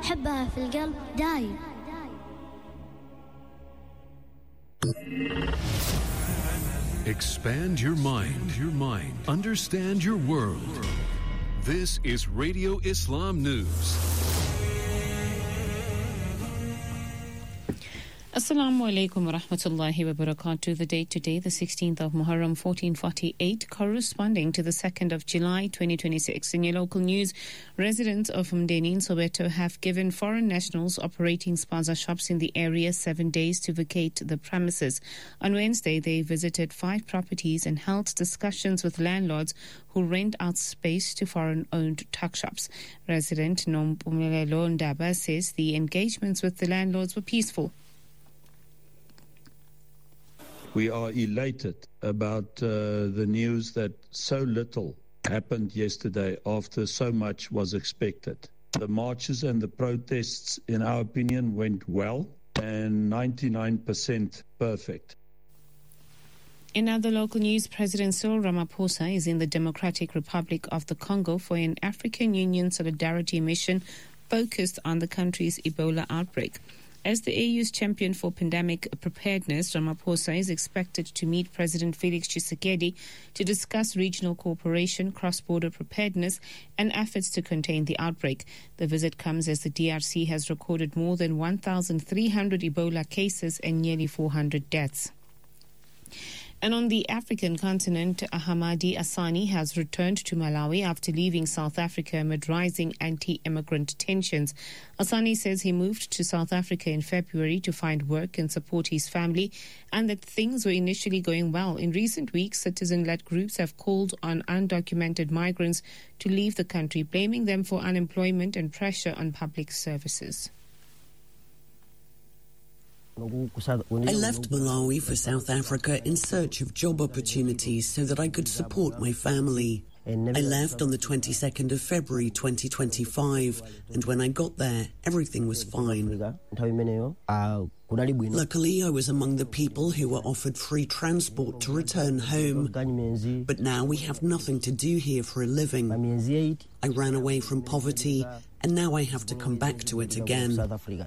حبها في القلب دايم. Expand your mind. Understand your world. This is Radio Islam News. Assalamu alaikum wa rahmatullahi wa barakatuh. The date today, the 16th of Muharram 1448, corresponding to the 2nd of July 2026. In your local news, residents of Mdeni in Soweto have given foreign nationals operating spaza shops in the area 7 days to vacate the premises. On Wednesday, they visited 5 properties and held discussions with landlords who rent out space to foreign-owned tuck shops. Resident Nompumelelo Ndaba says the engagements with the landlords were peaceful. We are elated about the news that so little happened yesterday after so much was expected. The marches and the protests, in our opinion, went well and 99% perfect. In other local news, President Cyril Ramaphosa is in the Democratic Republic of the Congo for an African Union solidarity mission focused on the country's Ebola outbreak. As the AU's champion for pandemic preparedness, Ramaphosa is expected to meet President Felix Tshisekedi to discuss regional cooperation, cross-border preparedness, and efforts to contain the outbreak. The visit comes as the DRC has recorded more than 1,300 Ebola cases and nearly 400 deaths. And on the African continent, Ahmadi Asani has returned to Malawi after leaving South Africa amid rising anti-immigrant tensions. Asani says he moved to South Africa in February to find work and support his family, and that things were initially going well. In recent weeks, citizen-led groups have called on undocumented migrants to leave the country, blaming them for unemployment and pressure on public services. I left Malawi for South Africa in search of job opportunities so that I could support my family. I left on the 22nd of February 2025, and when I got there, everything was fine. Luckily, I was among the people who were offered free transport to return home. But now we have nothing to do here for a living. I ran away from poverty, and now I have to come back to it again.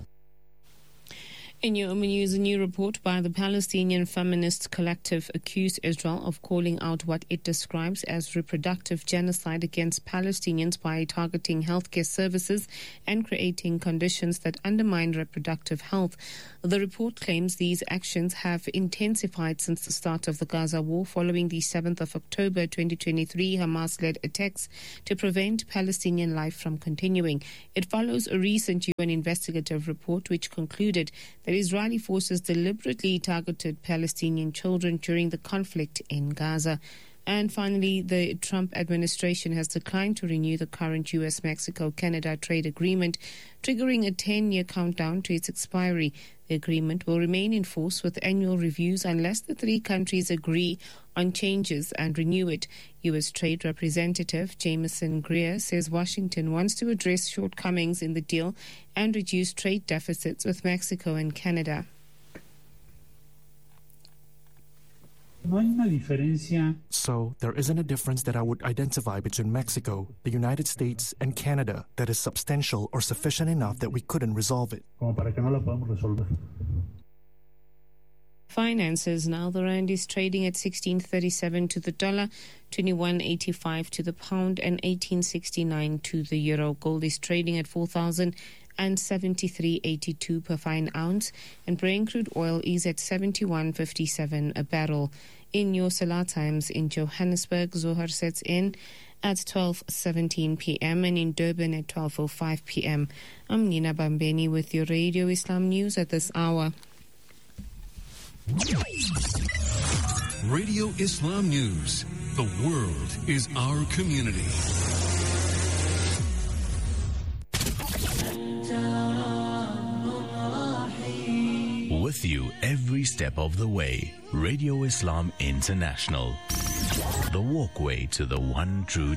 In your news, a new report by the Palestinian Feminist Collective accused Israel of calling out what it describes as reproductive genocide against Palestinians by targeting healthcare services and creating conditions that undermine reproductive health. The report claims these actions have intensified since the start of the Gaza war following the 7th of October 2023 Hamas-led attacks to prevent Palestinian life from continuing. It follows a recent UN investigative report which concluded that Israeli forces deliberately targeted Palestinian children during the conflict in Gaza. And finally, the Trump administration has declined to renew the current U.S.-Mexico-Canada trade agreement, triggering a 10-year countdown to its expiry. The agreement will remain in force with annual reviews unless the 3 countries agree on changes and renew it. U.S. Trade Representative Jameson Greer says Washington wants to address shortcomings in the deal and reduce trade deficits with Mexico and Canada. So, there isn't a difference that I would identify between Mexico, the United States, and Canada that is substantial or sufficient enough that we couldn't resolve it. Finances now. The rand is trading at 16.37 to the dollar, 21.85 to the pound, and 18.69 to the euro. Gold is trading at 4,073.82 per fine ounce, and Brent crude oil is at 71.57 a barrel. In your Salah times in Johannesburg, Zohar sets in at 12:17 p.m. and in Durban at 12:05 p.m. I'm Nina Bambeni with your Radio Islam News at this hour. Radio Islam News. The world is our community. With you every step of the way. Radio Islam International. The walkway to the one true